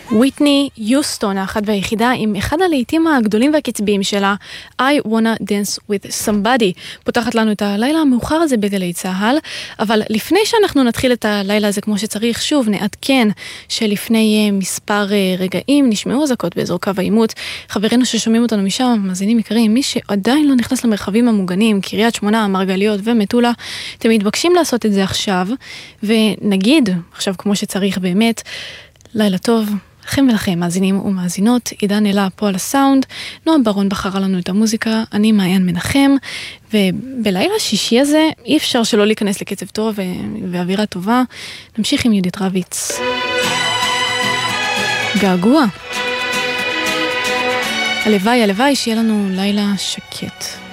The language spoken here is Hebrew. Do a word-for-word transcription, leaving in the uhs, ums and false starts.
וויטני יוסטון, האחת והיחידה, עם אחד הלהיטים הגדולים והקצביים שלה, I wanna dance with somebody. פותחת לנו את הלילה המאוחר הזה בגלי צהל, אבל לפני שאנחנו נתחיל את הלילה הזה כמו שצריך, שוב נעדכן שלפני מספר רגעים נשמעו אזעקות באזור קו העימות. חברינו ששומעים אותנו משם, מאזינים יקרים, מי שעדיין לא נכנס למרחבים המוגנים, קריית שמונה, מרגליות ומטולה, אתם מתבקשים לעשות את זה עכשיו, ונגיד, עכשיו כמו שצריך באמת, לילה טוב. לכם ולכם, מאזינים ומאזינות, עידן אלה פה על הסאונד, נועם ברון בחרה לנו את המוזיקה, אני מעיין מנחם, ובלילה השישי הזה אי אפשר שלא להיכנס לקצב טוב ו- ואווירה טובה. נמשיך עם יהודית רביץ. געגוע. הלוואי, הלוואי שיהיה לנו לילה שקט.